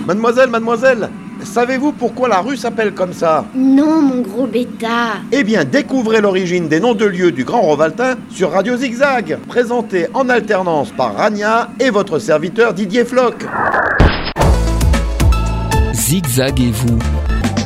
Mademoiselle, savez-vous pourquoi la rue s'appelle comme ça? Non, mon gros bêta. Eh bien, découvrez l'origine des noms de lieux du Grand Rovaltin sur Radio Zigzag, présenté en alternance par Rania et votre serviteur Didier Floch. Zigzag et vous.